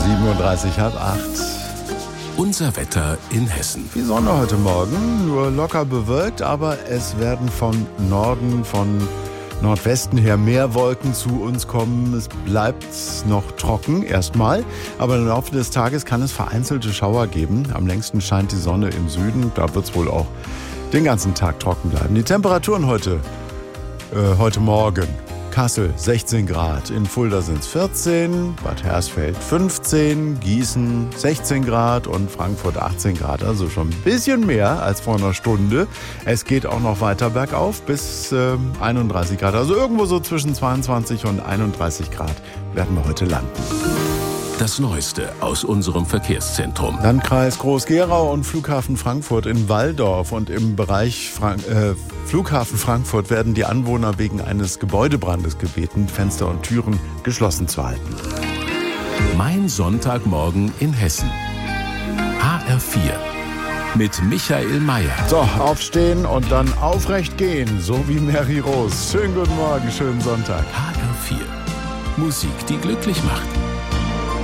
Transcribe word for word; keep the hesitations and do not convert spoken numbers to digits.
siebenunddreißig, halb acht. Unser Wetter in Hessen. Die Sonne heute Morgen, nur locker bewölkt, aber es werden von Norden, von Nordwesten her mehr Wolken zu uns kommen. Es bleibt noch trocken erstmal, aber im Laufe des Tages kann es vereinzelte Schauer geben. Am längsten scheint die Sonne im Süden, da wird es wohl auch den ganzen Tag trocken bleiben. Die Temperaturen heute, äh, heute Morgen. Kassel sechzehn Grad, in Fulda sind es vierzehn, Bad Hersfeld fünfzehn, Gießen sechzehn Grad und Frankfurt achtzehn Grad. Also schon ein bisschen mehr als vor einer Stunde. Es geht auch noch weiter bergauf bis äh, einunddreißig Grad. Also irgendwo so zwischen zweiundzwanzig und einunddreißig Grad werden wir heute landen. Das Neueste aus unserem Verkehrszentrum. Landkreis Groß-Gerau und Flughafen Frankfurt in Walldorf. Und im Bereich Frank- äh, Flughafen Frankfurt werden die Anwohner wegen eines Gebäudebrandes gebeten, Fenster und Türen geschlossen zu halten. Mein Sonntagmorgen in Hessen. H R vier. Mit Michael Mayer. So, aufstehen und dann aufrecht gehen, so wie Mary Rose. Schönen guten Morgen, schönen Sonntag. H R vier. Musik, die glücklich macht.